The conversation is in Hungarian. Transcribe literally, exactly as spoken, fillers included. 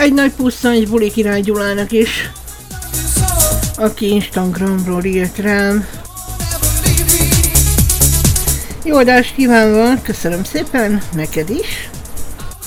Egy nagy pusztany Buli Király Gyulának is, aki Instagramról írt rám. Jó adást kívánva, köszönöm szépen, neked is.